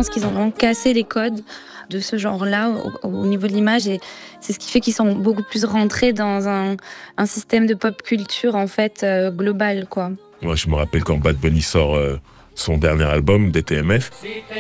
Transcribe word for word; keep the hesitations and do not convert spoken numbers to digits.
pense qu'ils ont vraiment cassé les codes de ce genre-là au, au niveau de l'image et c'est ce qui fait qu'ils sont beaucoup plus rentrés dans un, un système de pop culture en fait euh, global quoi. Moi je me rappelle quand Bad Bunny sort euh, son dernier album D T M F.